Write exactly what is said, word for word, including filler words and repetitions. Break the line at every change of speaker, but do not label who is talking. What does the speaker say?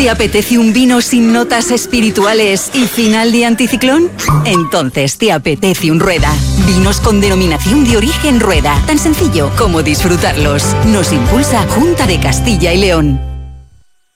¿Te apetece un vino sin notas espirituales y final de anticiclón? Entonces te apetece un Rueda. Vinos con denominación de origen Rueda. Tan sencillo como disfrutarlos. Nos impulsa Junta de Castilla y León.